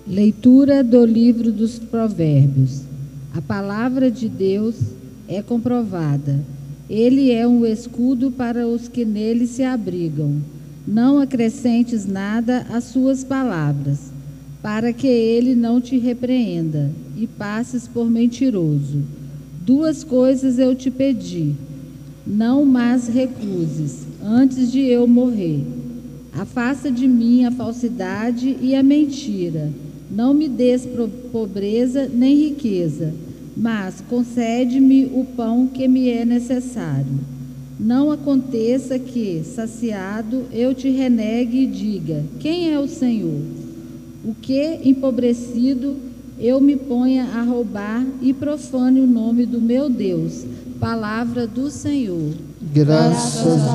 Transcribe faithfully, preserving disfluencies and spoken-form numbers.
Leitura do livro dos Provérbios. A palavra de Deus é comprovada. Ele é um escudo para os que nele se abrigam. Não acrescentes nada às suas palavras, para que ele não te repreenda e passes por mentiroso. Duas coisas eu te pedi, não mais recuses, antes de eu morrer. Afasta de mim a falsidade e a mentira. Não me des pobreza nem riqueza, mas concede-me o pão que me é necessário. Não aconteça que, saciado, eu te renegue e diga: quem é o Senhor? O que, empobrecido, eu me ponha a roubar e profane o nome do meu Deus. Palavra do Senhor. Graças